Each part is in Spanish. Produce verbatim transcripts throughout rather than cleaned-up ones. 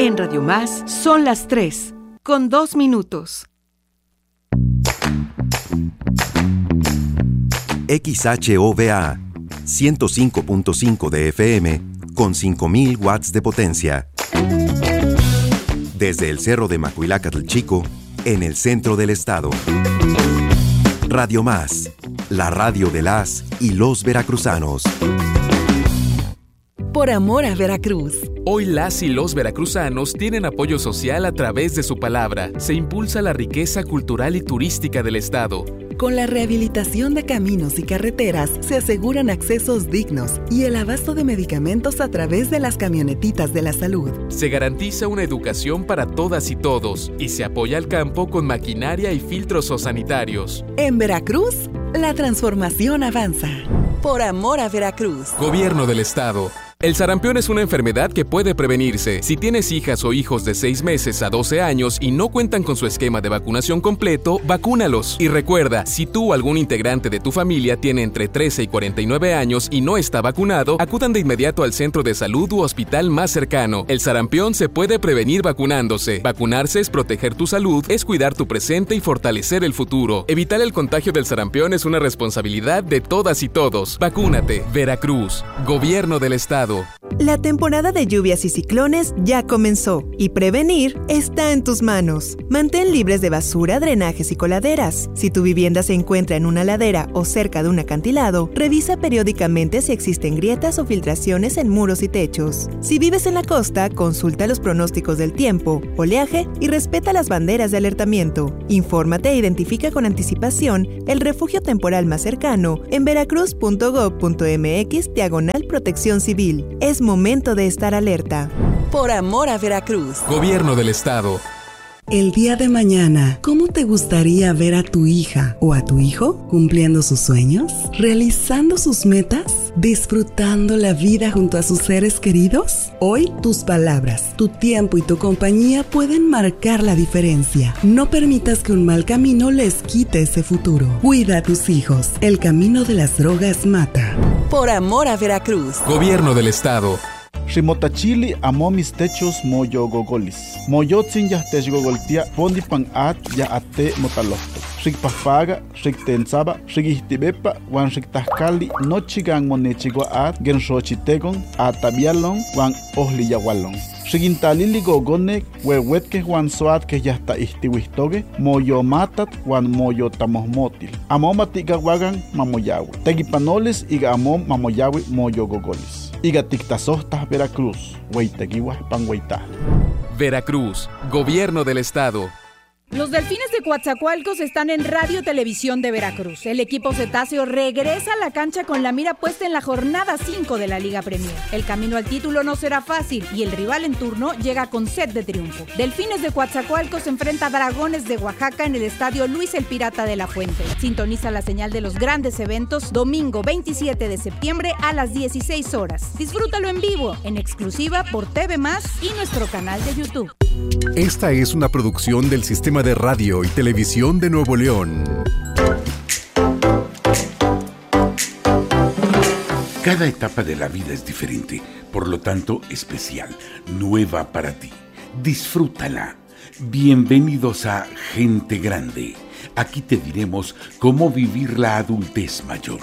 En Radio Más son las tres, con dos minutos. X H O V A, ciento cinco punto cinco de F M, con cinco mil watts de potencia. Desde el Cerro de Macuilacatl Chico, en el centro del estado. Radio Más, la radio de las y los veracruzanos. Por amor a Veracruz. Hoy las y los veracruzanos tienen apoyo social a través de su palabra. Se impulsa la riqueza cultural y turística del estado. Con la rehabilitación de caminos y carreteras se aseguran accesos dignos y el abasto de medicamentos a través de las camionetitas de la salud. Se garantiza una educación para todas y todos y se apoya al campo con maquinaria y filtros sanitarios. En Veracruz, la transformación avanza. Por amor a Veracruz. Gobierno del estado. El sarampión es una enfermedad que puede prevenirse. Si tienes hijas o hijos de seis meses a doce años y no cuentan con su esquema de vacunación completo, vacúnalos. Y recuerda, si tú o algún integrante de tu familia tiene entre trece y cuarenta y nueve años y no está vacunado, acudan de inmediato al centro de salud u hospital más cercano. El sarampión se puede prevenir vacunándose. Vacunarse es proteger tu salud, es cuidar tu presente y fortalecer el futuro. Evitar el contagio del sarampión es una responsabilidad de todas y todos. Vacúnate. Veracruz. Gobierno del estado. La temporada de lluvias y ciclones ya comenzó y prevenir está en tus manos. Mantén libres de basura, drenajes y coladeras. Si tu vivienda se encuentra en una ladera o cerca de un acantilado, revisa periódicamente si existen grietas o filtraciones en muros y techos. Si vives en la costa, consulta los pronósticos del tiempo, oleaje y respeta las banderas de alertamiento. Infórmate e identifica con anticipación el refugio temporal más cercano en veracruz punto gob punto mx diagonal protección civil. Es momento de estar alerta. Por amor a Veracruz. Gobierno del estado. El día de mañana, ¿cómo te gustaría ver a tu hija o a tu hijo cumpliendo sus sueños, realizando sus metas, disfrutando la vida junto a sus seres queridos? Hoy, tus palabras, tu tiempo y tu compañía pueden marcar la diferencia. No permitas que un mal camino les quite ese futuro. Cuida a tus hijos. El camino de las drogas mata. Por amor a Veracruz. Gobierno del estado. Ximotachili amo mis techos moyo gogolis. Moyotzin ya tech gogoltia pondi pan at ya ate motalohto. Rik pafaga, rik tensaba, rik ihtibepa, wan rik tahkali, nochigan monechigua at, genshochitegon, atabialon, wan ohli yagualon. Rigintalili gogone, huehuetke wan soat que ya está ihtiwistoge, moyo matat, wan moyo tamosmotil. Amo matigawagan mamoyawe. Tegipanoles iga amom mamoyawe moyo gogolis. Iga tictasostas Veracruz, hueiteguiwas panhueita. Veracruz, Gobierno del estado. Los Delfines de Coatzacoalcos están en Radio Televisión de Veracruz. El equipo cetáceo regresa a la cancha con la mira puesta en la jornada cinco de la Liga Premier. El camino al título no será fácil y el rival en turno llega con sed de triunfo. Delfines de Coatzacoalcos enfrenta a Dragones de Oaxaca en el estadio Luis el Pirata de la Fuente. Sintoniza la señal de los grandes eventos domingo veintisiete de septiembre a las dieciséis horas. Disfrútalo en vivo, en exclusiva por T V Más y nuestro canal de YouTube. Esta es una producción del Sistema de Radio y Televisión de Nuevo León. Cada etapa de la vida es diferente, por lo tanto especial, nueva para ti. Disfrútala. Bienvenidos a Gente Grande. Aquí te diremos cómo vivir la adultez mayor.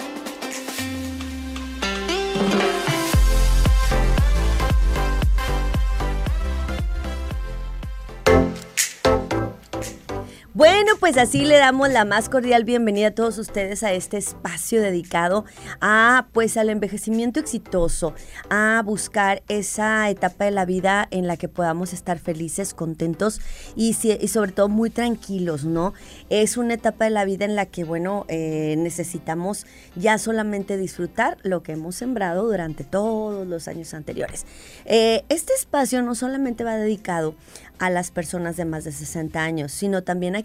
Bueno, pues así le damos la más cordial bienvenida a todos ustedes a este espacio dedicado a, pues, al envejecimiento exitoso, a buscar esa etapa de la vida en la que podamos estar felices, contentos y, y sobre todo muy tranquilos, ¿no? Es una etapa de la vida en la que, bueno, eh, necesitamos ya solamente disfrutar lo que hemos sembrado durante todos los años anteriores. Eh, este espacio no solamente va dedicado a las personas de más de sesenta años, sino también a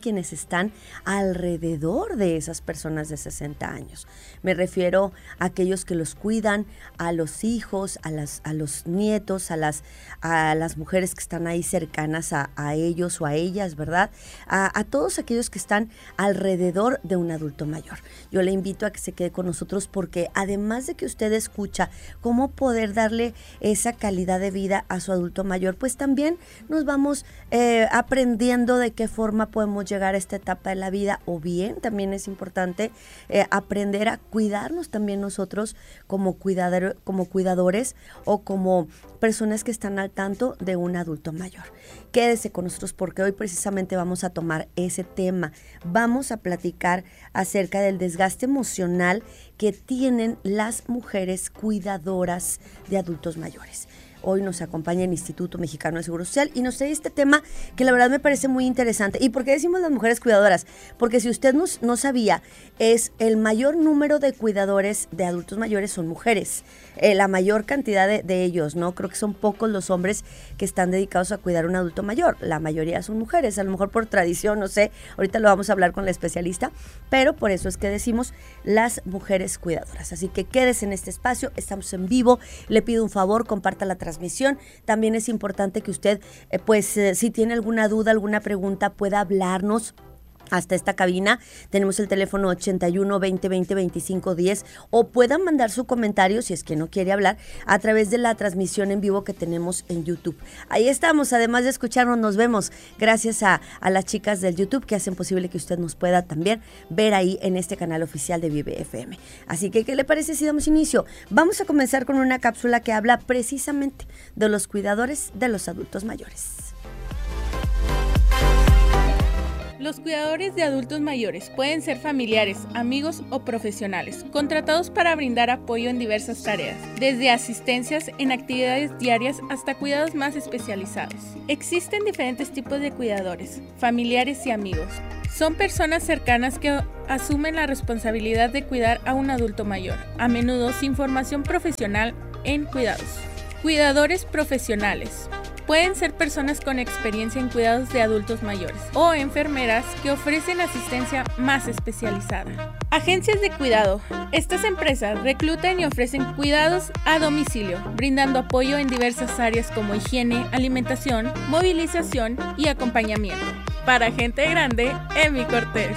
quienes están alrededor de esas personas de sesenta años. Me refiero a aquellos que los cuidan, a los hijos, a las a los nietos, a las a las mujeres que están ahí cercanas a, a ellos o a ellas, ¿verdad? A, a todos aquellos que están alrededor de un adulto mayor. Yo le invito a que se quede con nosotros porque además de que usted escucha cómo poder darle esa calidad de vida a su adulto mayor, pues también nos vamos eh, aprendiendo de qué forma podemos llegar a esta etapa de la vida, o bien también es importante eh, aprender a cuidarnos también nosotros como, cuidador, como cuidadores o como personas que están al tanto de un adulto mayor. Quédese con nosotros porque hoy precisamente vamos a tomar ese tema. Vamos a platicar acerca del desgaste emocional que tienen las mujeres cuidadoras de adultos mayores. Hoy nos acompaña el Instituto Mexicano de Seguro Social y nos trae este tema que la verdad me parece muy interesante. ¿Y por qué decimos las mujeres cuidadoras? Porque si usted no, no sabía, es el mayor número de cuidadores de adultos mayores son mujeres. Eh, la mayor cantidad de, de ellos, ¿no? Creo que son pocos los hombres que están dedicados a cuidar a un adulto mayor. La mayoría son mujeres, a lo mejor por tradición, no sé. Ahorita lo vamos a hablar con la especialista, pero por eso es que decimos las mujeres cuidadoras. Así que quédese en este espacio, estamos en vivo. Le pido un favor, comparta la transmisión. También es importante que usted, eh, pues, eh, si tiene alguna duda, alguna pregunta, pueda hablarnos hasta esta cabina. Tenemos el teléfono ochenta y uno, veinte, veinte, veinticinco, diez, o puedan mandar su comentario, si es que no quiere hablar, a través de la transmisión en vivo que tenemos en YouTube. Ahí estamos, además de escucharnos, nos vemos gracias a, a las chicas del YouTube que hacen posible que usted nos pueda también ver ahí en este canal oficial de Vive F M. Así que, ¿qué le parece si damos inicio? Vamos a comenzar con una cápsula que habla precisamente de los cuidadores de los adultos mayores. Los cuidadores de adultos mayores pueden ser familiares, amigos o profesionales, contratados para brindar apoyo en diversas tareas, desde asistencias en actividades diarias hasta cuidados más especializados. Existen diferentes tipos de cuidadores, familiares y amigos. Son personas cercanas que asumen la responsabilidad de cuidar a un adulto mayor, a menudo sin formación profesional en cuidados. Cuidadores profesionales. Pueden ser personas con experiencia en cuidados de adultos mayores o enfermeras que ofrecen asistencia más especializada. Agencias de cuidado. Estas empresas reclutan y ofrecen cuidados a domicilio, brindando apoyo en diversas áreas como higiene, alimentación, movilización y acompañamiento. Para gente grande, Emi Cortés.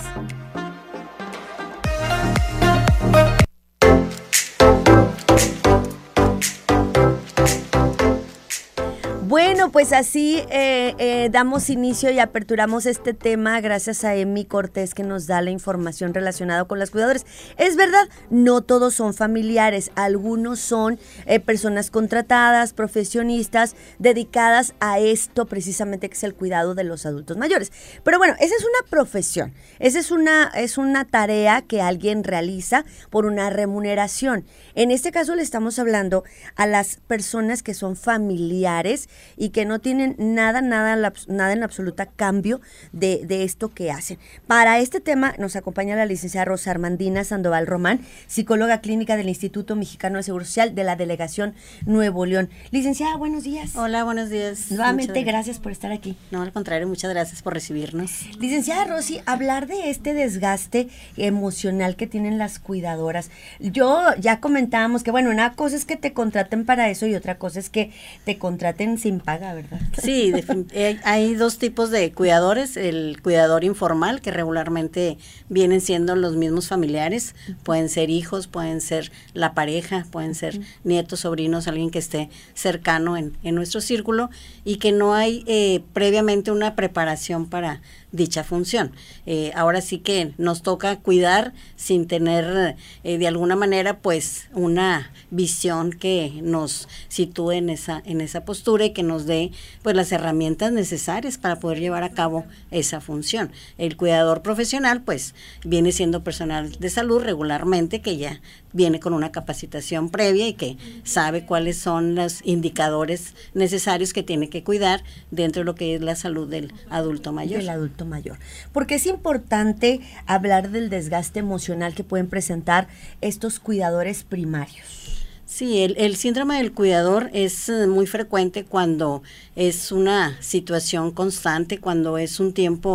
Bueno, pues así eh, eh, damos inicio y aperturamos este tema gracias a Emi Cortés, que nos da la información relacionada con los cuidadores. Es verdad, no todos son familiares, algunos son eh, personas contratadas, profesionistas, dedicadas a esto precisamente, que es el cuidado de los adultos mayores. Pero bueno, esa es una profesión, esa es una, es una tarea que alguien realiza por una remuneración. En este caso le estamos hablando a las personas que son familiares y que no tienen nada, nada, nada en absoluta cambio de, de esto que hacen. Para este tema nos acompaña la licenciada Rosa Armandina Sandoval Román, psicóloga clínica del Instituto Mexicano de Seguro Social de la Delegación Nuevo León. Licenciada, buenos días. Hola, buenos días. Nuevamente, gracias. gracias por estar aquí. No, al contrario, muchas gracias por recibirnos. Licenciada Rosy, hablar de este desgaste emocional que tienen las cuidadoras. Yo ya comentábamos que, bueno, una cosa es que te contraten para eso y otra cosa es que te contraten sin paga, ¿verdad? Sí, eh, hay dos tipos de cuidadores, el cuidador informal, que regularmente vienen siendo los mismos familiares, pueden ser hijos, pueden ser la pareja, pueden ser nietos, sobrinos, alguien que esté cercano en, en nuestro círculo y que no hay eh, previamente una preparación para dicha función. Eh, ahora sí que nos toca cuidar sin tener eh, de alguna manera pues una visión que nos sitúe en esa, en esa postura y que nos dé pues las herramientas necesarias para poder llevar a cabo esa función. El cuidador profesional pues viene siendo personal de salud regularmente que ya viene con una capacitación previa y que sabe cuáles son los indicadores necesarios que tiene que cuidar dentro de lo que es la salud del adulto mayor. Del adulto mayor. Porque es importante hablar del desgaste emocional que pueden presentar estos cuidadores primarios. Sí, el, el síndrome del cuidador es muy frecuente cuando es una situación constante, cuando es un tiempo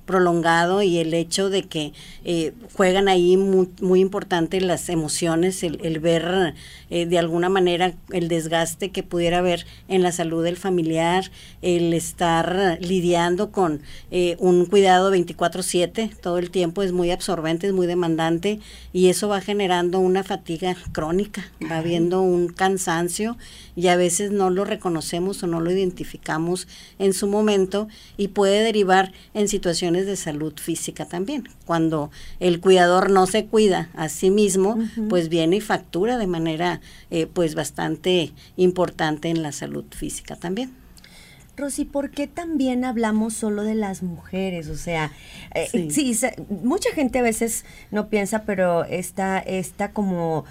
prolongado y el hecho de que eh, juegan ahí muy, muy importante las emociones, el, el ver eh, de alguna manera el desgaste que pudiera haber en la salud del familiar, el estar lidiando con eh, un cuidado veinticuatro siete todo el tiempo es muy absorbente, es muy demandante y eso va generando una fatiga crónica, va habiendo un cansancio y a veces no lo reconocemos o no lo identificamos en su momento y puede derivar en situaciones de salud física también. Cuando el cuidador no se cuida a sí mismo, uh-huh. pues viene y factura de manera eh, pues bastante importante en la salud física también. Rosy, ¿por qué también hablamos solo de las mujeres? O sea, eh, sí, sí se, mucha gente a veces no piensa, pero esta, esta como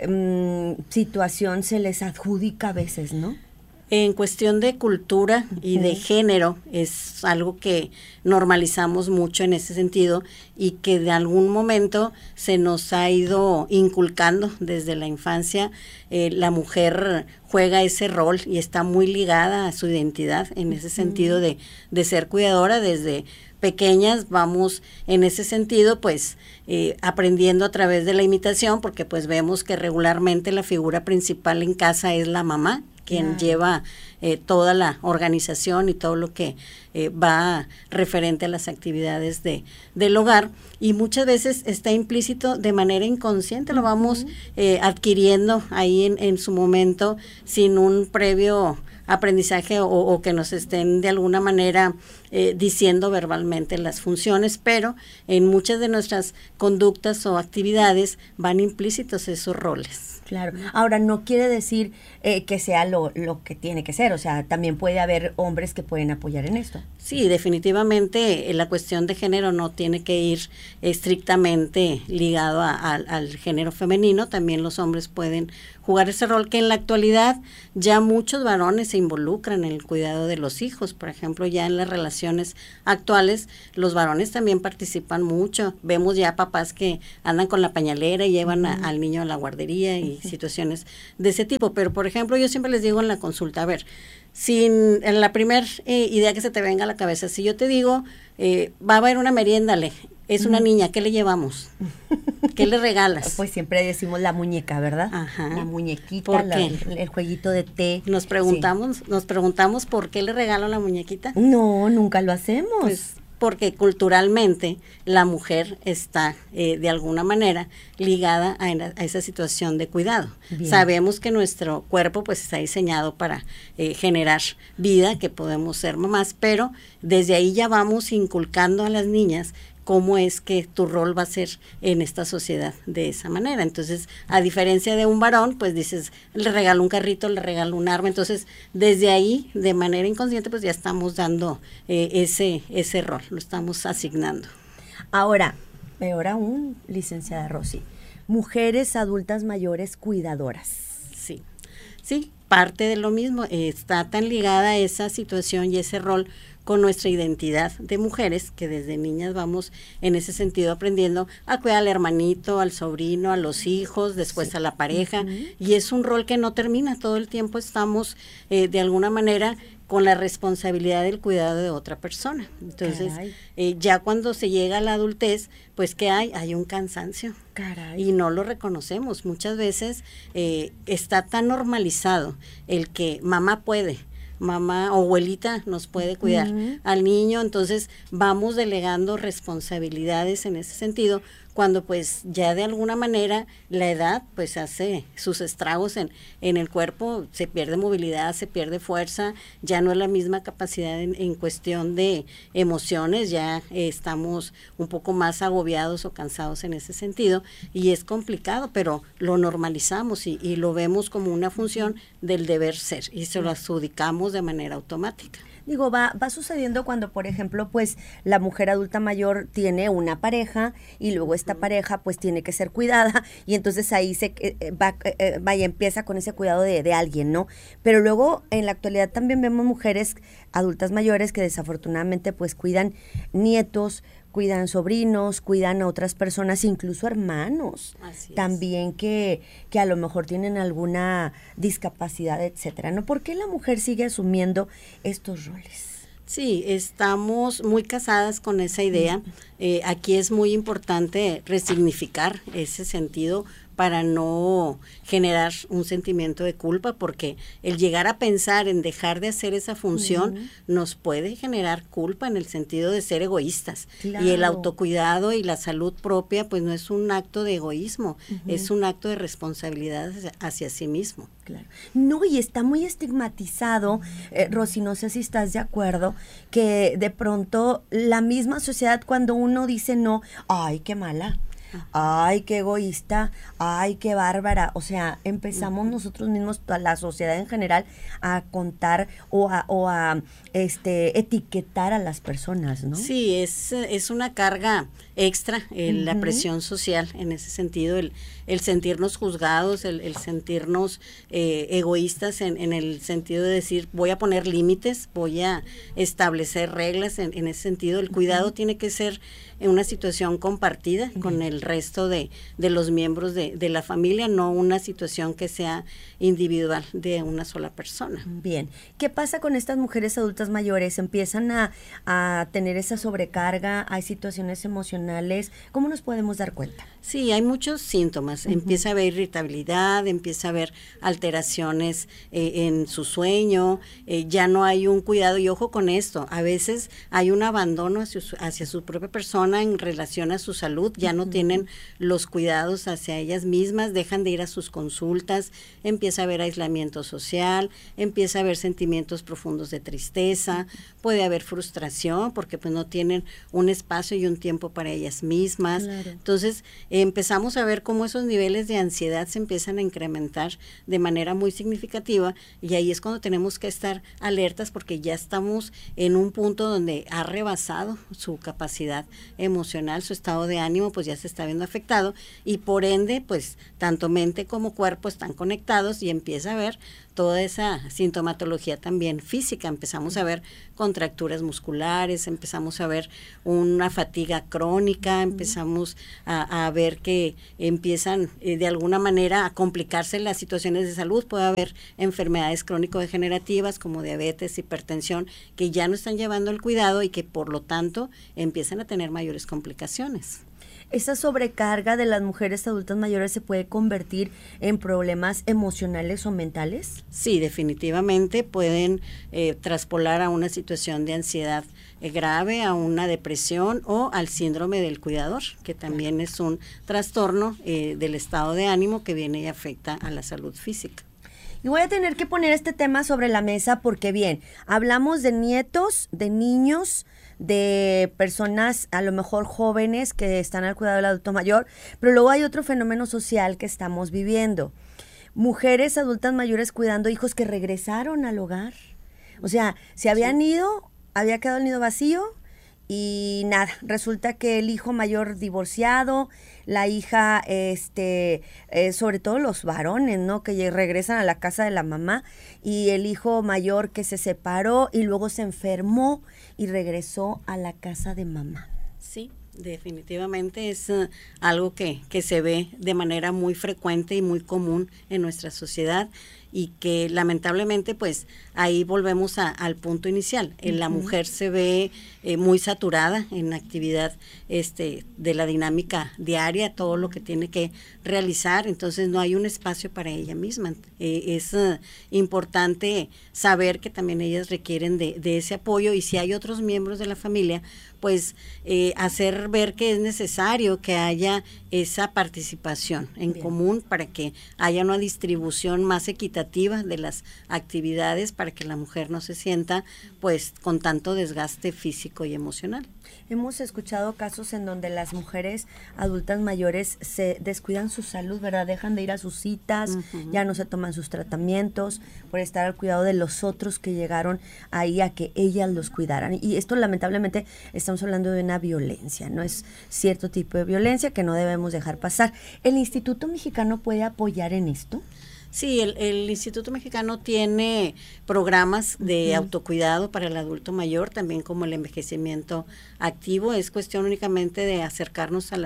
um, situación se les adjudica a veces, ¿no? En cuestión de cultura y de género es algo que normalizamos mucho en ese sentido y que de algún momento se nos ha ido inculcando desde la infancia. Eh, la mujer juega ese rol y está muy ligada a su identidad en ese sentido de, de ser cuidadora desde pequeñas. Vamos en ese sentido pues eh, aprendiendo a través de la imitación porque pues vemos que regularmente la figura principal en casa es la mamá, quien yeah. lleva eh, toda la organización y todo lo que eh, va referente a las actividades de del hogar y muchas veces está implícito de manera inconsciente, uh-huh. lo vamos eh, adquiriendo ahí en, en su momento sin un previo aprendizaje o, o que nos estén de alguna manera eh, diciendo verbalmente las funciones, pero en muchas de nuestras conductas o actividades van implícitos esos roles. Claro. Ahora, no quiere decir eh, que sea lo, lo que tiene que ser, o sea, también puede haber hombres que pueden apoyar en esto. Sí, definitivamente eh, la cuestión de género no tiene que ir estrictamente ligado a, a, al género femenino, también los hombres pueden jugar ese rol que en la actualidad ya muchos varones se involucran en el cuidado de los hijos, por ejemplo, ya en las relaciones actuales los varones también participan mucho, vemos ya papás que andan con la pañalera y llevan uh-huh. a, al niño a la guardería y uh-huh. situaciones de ese tipo, pero por ejemplo yo siempre les digo en la consulta, a ver, sin en la primera eh, idea que se te venga a la cabeza, si yo te digo, eh, va a haber una merienda, le, es una niña, ¿qué le llevamos? ¿Qué le regalas? Pues siempre decimos la muñeca, ¿verdad? Ajá. La muñequita, la, el, el jueguito de té. Nos preguntamos, sí. nos preguntamos por qué le regalo la muñequita. No, nunca lo hacemos. Pues porque culturalmente la mujer está eh, de alguna manera ligada a, a esa situación de cuidado. Bien. Sabemos que nuestro cuerpo pues está diseñado para eh, generar vida, que podemos ser mamás, pero desde ahí ya vamos inculcando a las niñas cómo es que tu rol va a ser en esta sociedad de esa manera. Entonces, a diferencia de un varón, pues dices, le regalo un carrito, le regalo un arma. Entonces, desde ahí, de manera inconsciente, pues ya estamos dando eh, ese, ese rol, lo estamos asignando. Ahora, peor aún, licenciada Rosy, mujeres adultas mayores cuidadoras. Sí, sí, parte de lo mismo, eh, está tan ligada a esa situación y ese rol con nuestra identidad de mujeres, que desde niñas vamos en ese sentido aprendiendo a cuidar al hermanito, al sobrino, a los hijos, después sí. a la pareja, uh-huh. y es un rol que no termina, todo el tiempo estamos eh, de alguna manera con la responsabilidad del cuidado de otra persona. Entonces, eh, ya cuando se llega a la adultez, pues ¿qué hay? Hay un cansancio. Caray. Y no lo reconocemos. Muchas veces eh, está tan normalizado el que mamá puede, mamá o abuelita nos puede cuidar uh-huh. al niño, entonces vamos delegando responsabilidades en ese sentido, cuando pues ya de alguna manera la edad pues hace sus estragos en, en el cuerpo, se pierde movilidad, se pierde fuerza, ya no es la misma capacidad en, en cuestión de emociones, ya eh, estamos un poco más agobiados o cansados en ese sentido y es complicado, pero lo normalizamos y, y lo vemos como una función del deber ser y se lo adjudicamos de manera automática. Digo, va, va sucediendo cuando, por ejemplo, pues la mujer adulta mayor tiene una pareja y luego esta uh-huh. pareja pues tiene que ser cuidada y entonces ahí se eh, va, eh, vaya, empieza con ese cuidado de, de alguien, ¿no? Pero luego en la actualidad también vemos mujeres adultas mayores que desafortunadamente pues cuidan nietos, cuidan sobrinos, cuidan a otras personas, incluso hermanos, Así también que, que a lo mejor tienen alguna discapacidad, etcétera, ¿no? ¿Por qué la mujer sigue asumiendo estos roles? Sí, estamos muy casadas con esa idea. Eh, aquí es muy importante resignificar ese sentido para no generar un sentimiento de culpa, porque el llegar a pensar en dejar de hacer esa función uh-huh. nos puede generar culpa en el sentido de ser egoístas. Claro. Y el autocuidado y la salud propia pues no es un acto de egoísmo, uh-huh. es un acto de responsabilidad hacia, hacia sí mismo. Claro. No, y está muy estigmatizado, eh, Rosy, no sé si estás de acuerdo, que de pronto la misma sociedad, cuando uno dice no, ay, qué mala, ay, qué egoísta, ay, qué bárbara, o sea, empezamos uh-huh. nosotros mismos, la sociedad en general, a contar o a, o a este, etiquetar a las personas, ¿no? Sí, es, es una carga extra, eh, uh-huh. la presión social en ese sentido, el, el sentirnos juzgados, el, el sentirnos eh, egoístas en, en el sentido de decir, voy a poner límites, voy a establecer reglas, en, en ese sentido, el cuidado uh-huh. tiene que ser en una situación compartida uh-huh. con el resto de, de los miembros de, de la familia, no una situación que sea individual de una sola persona. Bien, ¿qué pasa con estas mujeres adultas mayores? ¿Empiezan a, a tener esa sobrecarga? ¿Hay situaciones emocionales? ¿Cómo nos podemos dar cuenta? Sí, hay muchos síntomas. Uh-huh. Empieza a haber irritabilidad, empieza a haber alteraciones eh, en su sueño, eh, ya no hay un cuidado, y ojo con esto, a veces hay un abandono hacia su, hacia su propia persona en relación a su salud, ya uh-huh. no tienen los cuidados hacia ellas mismas, dejan de ir a sus consultas, empieza a haber aislamiento social, empieza a haber sentimientos profundos de tristeza, puede haber frustración porque pues no tienen un espacio y un tiempo para ellas mismas. Claro. Entonces, eh, empezamos a ver cómo esos niveles de ansiedad se empiezan a incrementar de manera muy significativa, y ahí es cuando tenemos que estar alertas porque ya estamos en un punto donde ha rebasado su capacidad emocional, su estado de ánimo pues ya se está viendo afectado, y por ende pues tanto mente como cuerpo están conectados y empieza a ver toda esa sintomatología también física. Empezamos a ver contracturas musculares, empezamos a ver una fatiga crónica, empezamos a, a ver que empiezan eh, de alguna manera a complicarse las situaciones de salud. Puede haber enfermedades crónico-degenerativas como diabetes, hipertensión, que ya no están llevando el cuidado y que por lo tanto empiezan a tener mayores complicaciones. ¿Esa sobrecarga de las mujeres adultas mayores se puede convertir en problemas emocionales o mentales? Sí, definitivamente pueden eh, traspolar a una situación de ansiedad eh, grave, a una depresión o al síndrome del cuidador, que también es un trastorno eh, del estado de ánimo que viene y afecta a la salud física. Y voy a tener que poner este tema sobre la mesa porque, bien, hablamos de nietos, de niños, de personas a lo mejor jóvenes que están al cuidado del adulto mayor, pero luego hay otro fenómeno social que estamos viviendo. Mujeres adultas mayores cuidando hijos que regresaron al hogar. O sea, se habían ido, había quedado el nido vacío y nada, resulta que el hijo mayor divorciado, la hija, este, eh, sobre todo los varones, ¿no? Que regresan a la casa de la mamá, y el hijo mayor que se separó y luego se enfermó y regresó a la casa de mamá. Sí, definitivamente es uh, algo que, que se ve de manera muy frecuente y muy común en nuestra sociedad, y que lamentablemente pues ahí volvemos a, al punto inicial. Uh-huh. La mujer se ve eh, muy saturada en actividad este de la dinámica diaria, todo lo que tiene que realizar, entonces no hay un espacio para ella misma. Eh, es uh, importante saber que también ellas requieren de, de ese apoyo, y si hay otros miembros de la familia, pues eh, hacer ver que es necesario que haya esa participación en Bien. común para que haya una distribución más equitativa de las actividades, para que la mujer no se sienta pues con tanto desgaste físico y emocional. Hemos escuchado casos en donde las mujeres adultas mayores se descuidan su salud, ¿verdad? Dejan de ir a sus citas, uh-huh. ya no se toman sus tratamientos por estar al cuidado de los otros que llegaron ahí a que ellas los cuidaran. Y esto lamentablemente estamos hablando de una violencia, no es cierto tipo de violencia que no debemos dejar pasar. ¿El Instituto Mexicano puede apoyar en esto? Sí, el, el Instituto Mexicano tiene programas de uh-huh. autocuidado para el adulto mayor, también como el envejecimiento activo. Es cuestión únicamente de acercarnos a las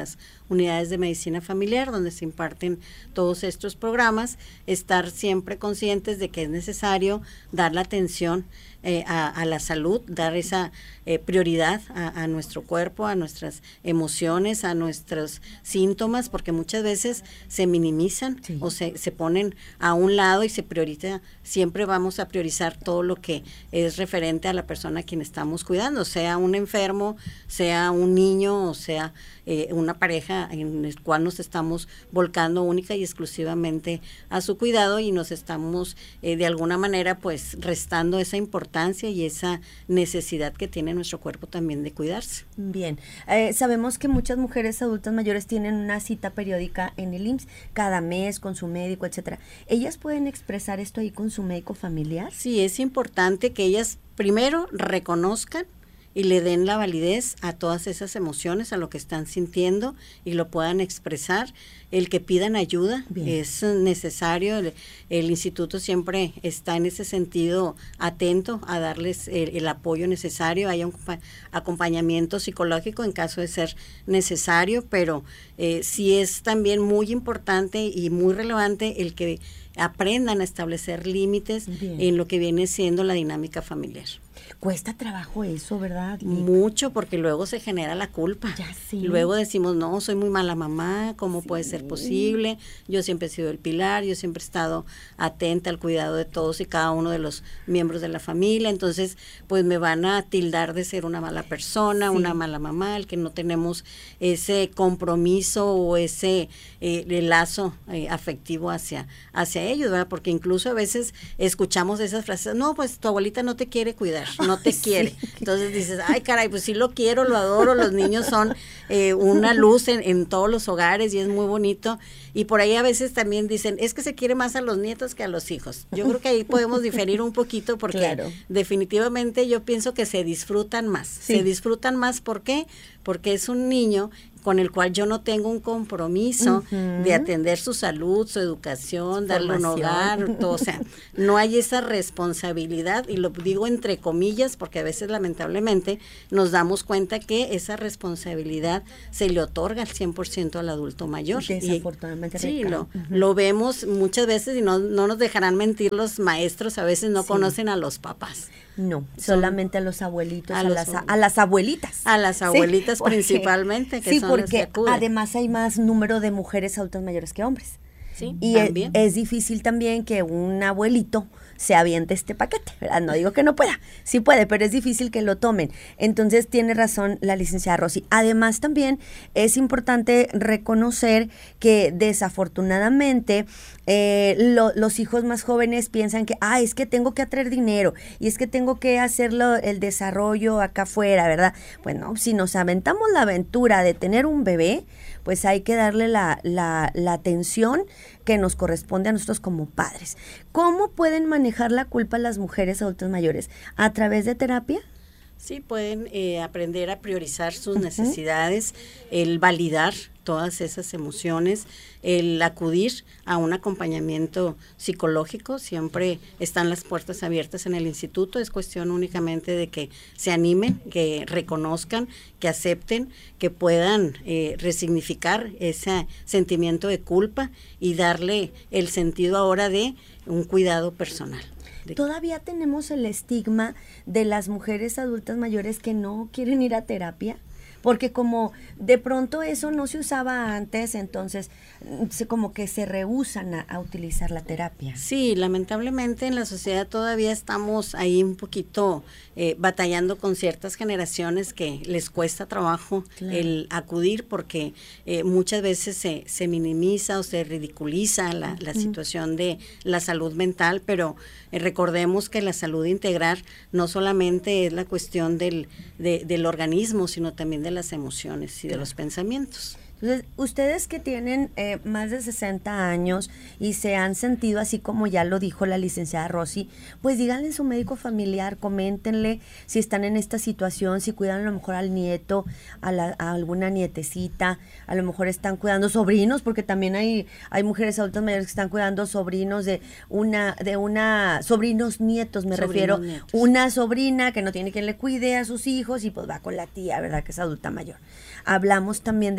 unidades de medicina familiar donde se imparten todos estos programas, estar siempre conscientes de que es necesario dar la atención eh, a, a la salud, dar esa eh, prioridad a, a nuestro cuerpo, a nuestras emociones, a nuestros síntomas, porque muchas veces se minimizan sí. o se, se ponen a un lado y se prioriza, siempre vamos a priorizar todo lo que es referente a la persona a quien estamos cuidando, sea un enfermo, sea un niño o sea eh, una pareja en el cual nos estamos volcando única y exclusivamente a su cuidado y nos estamos eh, de alguna manera pues restando esa importancia y esa necesidad que tiene nuestro cuerpo también de cuidarse. Bien, eh, sabemos que muchas mujeres adultas mayores tienen una cita periódica en el I M S S, cada mes con su médico, etcétera. ¿Ellas pueden expresar esto ahí con su médico familiar? Sí, es importante que ellas primero reconozcan y le den la validez a todas esas emociones, a lo que están sintiendo y lo puedan expresar. El que pidan ayuda Bien. Es necesario, el, el instituto siempre está en ese sentido atento a darles el, el apoyo necesario, hay un acompañamiento psicológico en caso de ser necesario, pero eh, sí es también muy importante y muy relevante el que aprendan a establecer límites Bien. En lo que viene siendo la dinámica familiar. Cuesta trabajo eso, ¿verdad? Mucho, porque luego se genera la culpa. Ya sí. Luego decimos, no, soy muy mala mamá, ¿cómo sí. puede ser posible? Yo siempre he sido el pilar, yo siempre he estado atenta al cuidado de todos y cada uno de los miembros de la familia, entonces pues me van a tildar de ser una mala persona, sí. una mala mamá, el que no tenemos ese compromiso o ese eh, lazo eh, afectivo hacia, hacia ellos, ¿verdad? Porque incluso a veces escuchamos esas frases, no, pues tu abuelita no te quiere cuidar, no te sí. quiere. Entonces dices, ay caray, pues sí lo quiero, lo adoro, los niños son eh, una luz en, en todos los hogares y es muy bonito. Y por ahí a veces también dicen, es que se quiere más a los nietos que a los hijos. Yo creo que ahí podemos diferir un poquito porque claro. definitivamente yo pienso que se disfrutan más. Sí. Se disfrutan más, ¿por qué? Porque es un niño con el cual yo no tengo un compromiso uh-huh. de atender su salud, su educación, su darle un hogar, todo, o sea, no hay esa responsabilidad, y lo digo entre comillas porque a veces lamentablemente nos damos cuenta que esa responsabilidad se le otorga al cien por ciento al adulto mayor. Desafortunadamente. Y, sí, lo, uh-huh. lo vemos muchas veces y no, no nos dejarán mentir los maestros, a veces no sí. conocen a los papás. No, solamente a los abuelitos, a, a, los las, abuelitos. a las abuelitas. A las abuelitas sí, porque, principalmente, que sí, son porque las que acuden. Además hay más número de mujeres adultas mayores que hombres. Sí, y también. Es, es difícil también que un abuelito se aviente este paquete, ¿verdad? No digo que no pueda, sí puede, pero es difícil que lo tomen. Entonces tiene razón la licenciada Rosy. Además también es importante reconocer que desafortunadamente eh, lo, los hijos más jóvenes piensan que, ah, es que tengo que atraer dinero y es que tengo que hacerlo el desarrollo acá afuera, ¿verdad? Bueno, si nos aventamos la aventura de tener un bebé, pues hay que darle la, la, la atención que nos corresponde a nosotros como padres. ¿Cómo pueden manejar la culpa las mujeres adultas mayores? ¿A través de terapia? Sí, pueden eh, aprender a priorizar sus uh-huh. necesidades, el validar todas esas emociones, el acudir a un acompañamiento psicológico. Siempre están las puertas abiertas en el instituto, es cuestión únicamente de que se animen, que reconozcan, que acepten, que puedan eh, resignificar ese sentimiento de culpa y darle el sentido ahora de un cuidado personal. Todavía tenemos el estigma de las mujeres adultas mayores que no quieren ir a terapia, porque como de pronto eso no se usaba antes, entonces se, como que se rehúsan a, a utilizar la terapia. Sí, lamentablemente en la sociedad todavía estamos ahí un poquito eh, batallando con ciertas generaciones que les cuesta trabajo claro. el acudir porque eh, muchas veces se, se minimiza o se ridiculiza la, la uh-huh. situación de la salud mental, pero eh, recordemos que la salud integral no solamente es la cuestión del, de, del organismo, sino también de las emociones y de los pensamientos. Entonces, ustedes que tienen eh, más de sesenta años y se han sentido así como ya lo dijo la licenciada Rosy, pues díganle a su médico familiar, coméntenle si están en esta situación, si cuidan a lo mejor al nieto, a, la, a alguna nietecita, a lo mejor están cuidando sobrinos, porque también hay hay mujeres adultas mayores que están cuidando sobrinos de una, de una, sobrinos nietos me sobrinos refiero, nietos. Una sobrina que no tiene quien le cuide a sus hijos y pues va con la tía, ¿verdad? Que es adulta mayor. Hablamos también de esta situación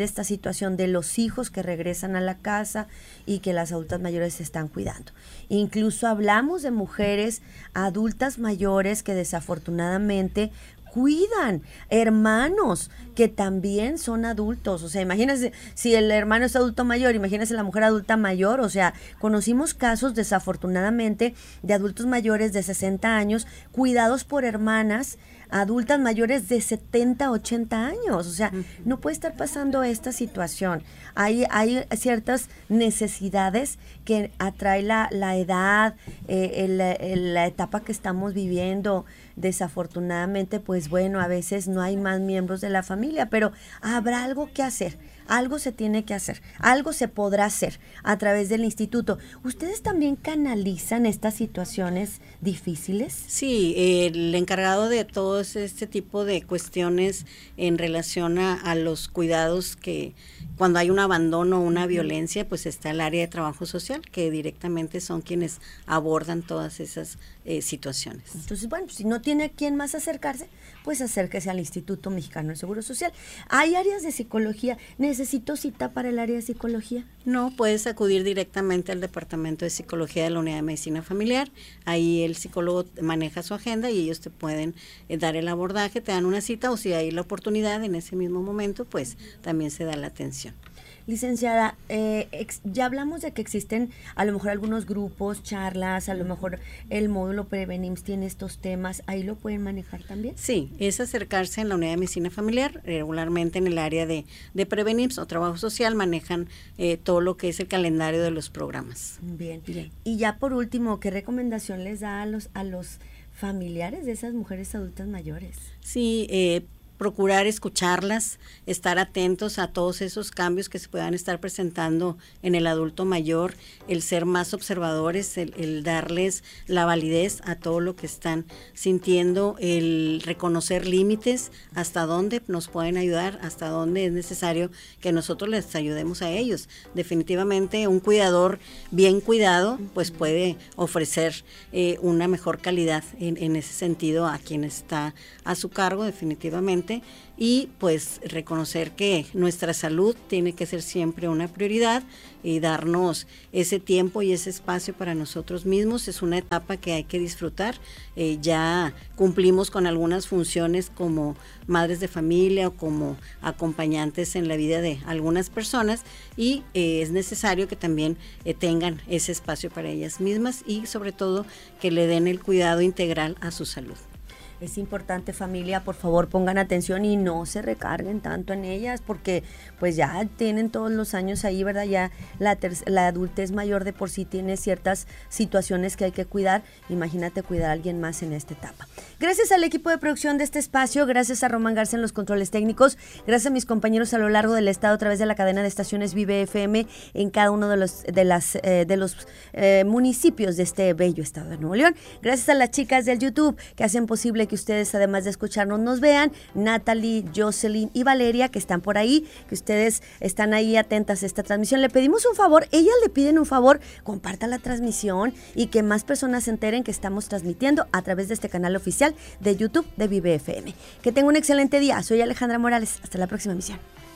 situación de los hijos que regresan a la casa y que las adultas mayores se están cuidando. Incluso hablamos de mujeres adultas mayores que desafortunadamente cuidan hermanos que también son adultos. O sea, imagínense, si el hermano es adulto mayor, imagínense la mujer adulta mayor. O sea, conocimos casos desafortunadamente de adultos mayores de sesenta años cuidados por hermanas adultas mayores de setenta, ochenta años. O sea, uh-huh. no puede estar pasando esta situación. Hay, hay ciertas necesidades que atrae la, la edad, eh, el, el, la etapa que estamos viviendo. Desafortunadamente, pues bueno, a veces no hay más miembros de la familia, pero habrá algo que hacer. Algo se tiene que hacer, algo se podrá hacer a través del instituto. ¿Ustedes también canalizan estas situaciones difíciles? Sí, el encargado de todo este tipo de cuestiones en relación a, a los cuidados, que cuando hay un abandono o una violencia, pues está el área de trabajo social, que directamente son quienes abordan todas esas eh, situaciones. Entonces, bueno, si no tiene a quién más acercarse, pues acérquese al Instituto Mexicano del Seguro Social. ¿Hay áreas de psicología? ¿Necesito cita para el área de psicología? No, puedes acudir directamente al Departamento de Psicología de la Unidad de Medicina Familiar. Ahí el psicólogo maneja su agenda y ellos te pueden eh, dar el abordaje, te dan una cita, o si hay la oportunidad en ese mismo momento, pues también se da la atención. Licenciada, eh, ex, ya hablamos de que existen a lo mejor algunos grupos, charlas, a lo mejor el módulo Prevenims tiene estos temas, ¿ahí lo pueden manejar también? Sí, es acercarse en la Unidad de Medicina Familiar, regularmente en el área de, de Prevenims o Trabajo Social manejan eh, todo lo que es el calendario de los programas. Bien, bien. Y ya por último, ¿qué recomendación les da a los, a los familiares de esas mujeres adultas mayores? Sí, eh, procurar escucharlas, estar atentos a todos esos cambios que se puedan estar presentando en el adulto mayor, el ser más observadores, el, el darles la validez a todo lo que están sintiendo, el reconocer límites, hasta dónde nos pueden ayudar, hasta dónde es necesario que nosotros les ayudemos a ellos. Definitivamente un cuidador bien cuidado pues puede ofrecer eh, una mejor calidad en, en ese sentido a quien está a su cargo, definitivamente. Y pues reconocer que nuestra salud tiene que ser siempre una prioridad y darnos ese tiempo y ese espacio para nosotros mismos. Es una etapa que hay que disfrutar. Eh, ya cumplimos con algunas funciones como madres de familia o como acompañantes en la vida de algunas personas y eh, es necesario que también eh, tengan ese espacio para ellas mismas y sobre todo que le den el cuidado integral a su salud. Es importante, familia, por favor pongan atención y no se recarguen tanto en ellas porque pues ya tienen todos los años ahí, ¿verdad? Ya la, la adultez mayor de por sí tiene ciertas situaciones que hay que cuidar. Imagínate cuidar a alguien más en esta etapa. Gracias al equipo de producción de este espacio, gracias a Román Garza en los controles técnicos, gracias a mis compañeros a lo largo del estado a través de la cadena de estaciones Vive F M en cada uno de los, de las, eh, de los eh, municipios de este bello estado de Nuevo León. Gracias a las chicas del YouTube que hacen posible que ustedes, además de escucharnos, nos vean. Natalie, Jocelyn y Valeria, que están por ahí, que ustedes están ahí atentas a esta transmisión. Le pedimos un favor, ellas le piden un favor, compartan la transmisión y que más personas se enteren que estamos transmitiendo a través de este canal oficial de YouTube de Vive F M. Que tengan un excelente día. Soy Alejandra Morales. Hasta la próxima emisión.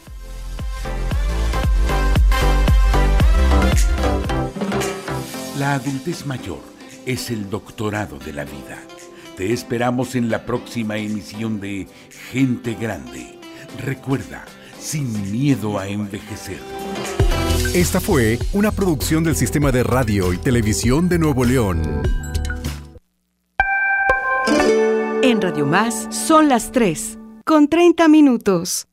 La adultez mayor es el doctorado de la vida. Te esperamos en la próxima emisión de Gente Grande. Recuerda, sin miedo a envejecer. Esta fue una producción del Sistema de Radio y Televisión de Nuevo León. En Radio Más son las tres, con treinta minutos.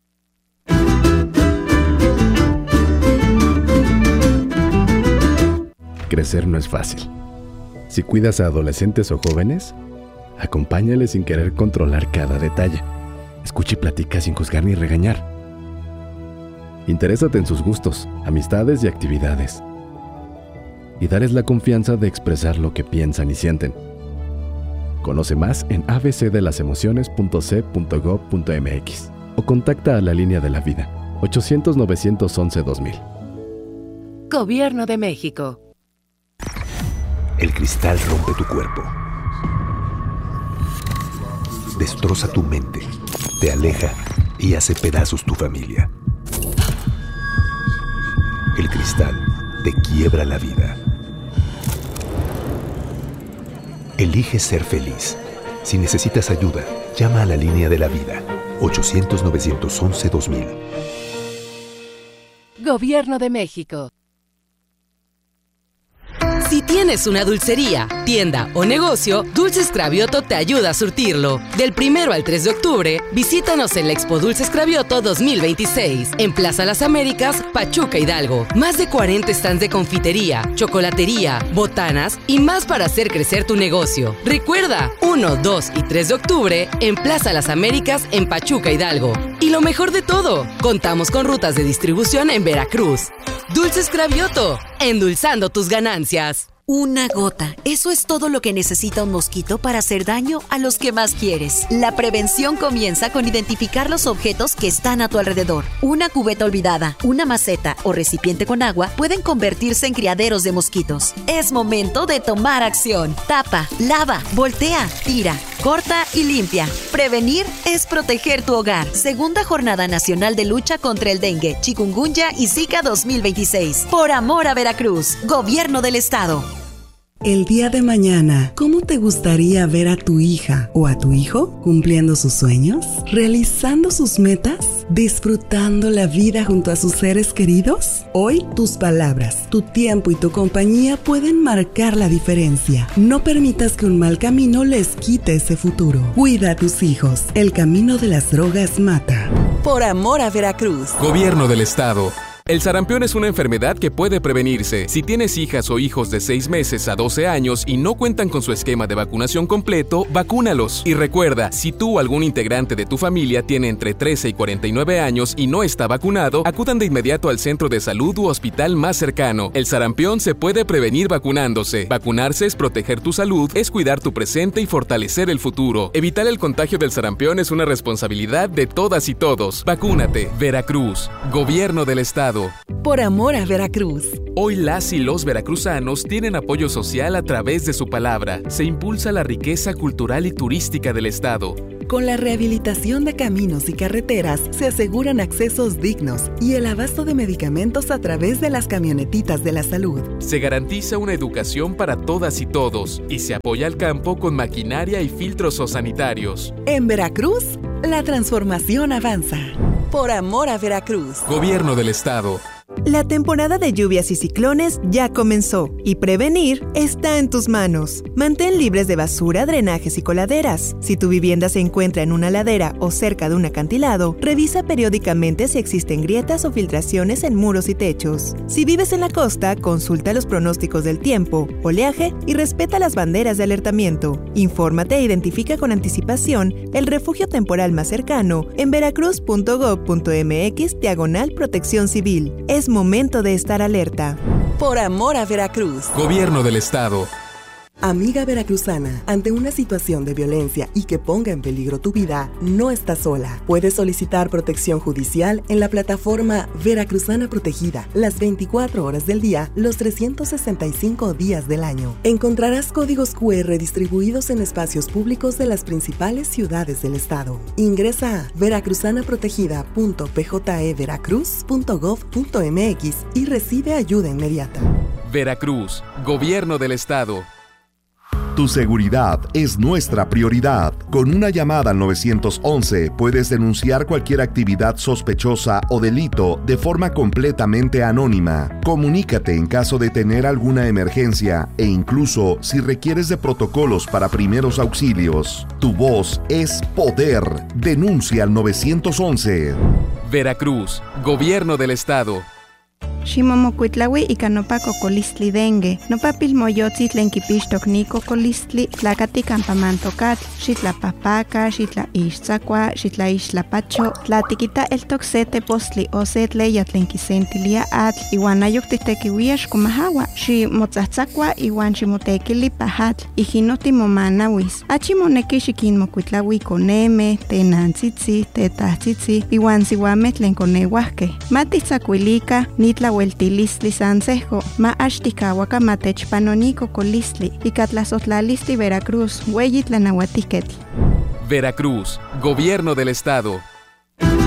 Crecer no es fácil. Si cuidas a adolescentes o jóvenes, acompáñales sin querer controlar cada detalle. Escucha y platica sin juzgar ni regañar. Interésate en sus gustos, amistades y actividades. Y darles la confianza de expresar lo que piensan y sienten. Conoce más en a b c de las emociones punto c punto gob punto m x o contacta a la Línea de la Vida ochocientos, novecientos once, dos mil. Gobierno de México. El cristal rompe tu cuerpo. Destroza tu mente, te aleja y hace pedazos tu familia. El cristal te quiebra la vida. Elige ser feliz. Si necesitas ayuda, llama a la línea de la vida. ochocientos, novecientos once, dos mil. Gobierno de México. Si tienes una dulcería, tienda o negocio, Dulces Cravioto te ayuda a surtirlo. Del primero al tres de octubre, visítanos en la Expo Dulces Cravioto dos mil veintiséis, en Plaza Las Américas, Pachuca, Hidalgo. Más de cuarenta stands de confitería, chocolatería, botanas y más para hacer crecer tu negocio. Recuerda, uno, dos y tres de octubre, en Plaza Las Américas, en Pachuca, Hidalgo. Y lo mejor de todo, contamos con rutas de distribución en Veracruz. Dulces Cravioto, endulzando tus ganancias. Una gota. Eso es todo lo que necesita un mosquito para hacer daño a los que más quieres. La prevención comienza con identificar los objetos que están a tu alrededor. Una cubeta olvidada, una maceta o recipiente con agua pueden convertirse en criaderos de mosquitos. Es momento de tomar acción. Tapa, lava, voltea, tira, corta y limpia. Prevenir es proteger tu hogar. Segunda Jornada Nacional de Lucha contra el Dengue, Chikungunya y Zika dos mil veintiséis. Por amor a Veracruz. Gobierno del Estado. El día de mañana, ¿cómo te gustaría ver a tu hija o a tu hijo cumpliendo sus sueños? ¿Realizando sus metas? ¿Disfrutando la vida junto a sus seres queridos? Hoy, tus palabras, tu tiempo y tu compañía pueden marcar la diferencia. No permitas que un mal camino les quite ese futuro. Cuida a tus hijos. El camino de las drogas mata. Por amor a Veracruz. Gobierno del Estado. El sarampión es una enfermedad que puede prevenirse. Si tienes hijas o hijos de seis meses a doce años y no cuentan con su esquema de vacunación completo, vacúnalos. Y recuerda, si tú o algún integrante de tu familia tiene entre trece y cuarenta y nueve años y no está vacunado, acudan de inmediato al centro de salud u hospital más cercano. El sarampión se puede prevenir vacunándose. Vacunarse es proteger tu salud, es cuidar tu presente y fortalecer el futuro. Evitar el contagio del sarampión es una responsabilidad de todas y todos. Vacúnate. Veracruz. Gobierno del Estado. Por amor a Veracruz. Hoy las y los veracruzanos tienen apoyo social a través de su palabra. Se impulsa la riqueza cultural y turística del Estado. Con la rehabilitación de caminos y carreteras se aseguran accesos dignos y el abasto de medicamentos a través de las camionetitas de la salud. Se garantiza una educación para todas y todos y se apoya al campo con maquinaria y filtros sanitarios. En Veracruz, la transformación avanza. Por amor a Veracruz. Gobierno del Estado. La temporada de lluvias y ciclones ya comenzó y prevenir está en tus manos. Mantén libres de basura, drenajes y coladeras. Si tu vivienda se encuentra en una ladera o cerca de un acantilado, revisa periódicamente si existen grietas o filtraciones en muros y techos. Si vives en la costa, consulta los pronósticos del tiempo, oleaje y respeta las banderas de alertamiento. Infórmate e identifica con anticipación el refugio temporal más cercano en veracruz punto gob punto mx diagonal protección civil. Es momento de estar alerta. Por amor a Veracruz. Gobierno del Estado. Amiga veracruzana, ante una situación de violencia y que ponga en peligro tu vida, no estás sola. Puedes solicitar protección judicial en la plataforma Veracruzana Protegida, las veinticuatro horas del día, los trescientos sesenta y cinco días del año. Encontrarás códigos cu erre distribuidos en espacios públicos de las principales ciudades del estado. Ingresa a veracruzana protegida punto p j e veracruz punto gob punto mx y recibe ayuda inmediata. Veracruz, Gobierno del Estado. Tu seguridad es nuestra prioridad. Con una llamada al nueve once puedes denunciar cualquier actividad sospechosa o delito de forma completamente anónima. Comunícate en caso de tener alguna emergencia e incluso si requieres de protocolos para primeros auxilios. Tu voz es poder. Denuncia al nueve once. Veracruz, Gobierno del Estado. Ximomocuitlaui ika nopa cocolistli dengue, nopa pilmoyotzi tlen kipixtok ni cocolistli, tlakati campamantocat, xitlapahpaca, xitlaixtzakua, xitlaixtlapacho, tlatikita eltok se tepostli o se tleya tlen kisentilia atl, iwan ayok titekiuia xkomahawa, ximotzatzakua iwan ximotekili pahatl, ijino timomanawis. Achi moneki xikinmocuitlaui koneme, tenantzitzi, tetahtzitzi, iwan siuameh tlen koneuahkeh. Matitzakuilika, nitla Hueltilistli Sansejo, ma Ashtikawaka Matechpanonico Colistli, y Catlazotlalisti Veracruz, Hueyitla Nahuatiquetl. Veracruz, Gobierno del Estado.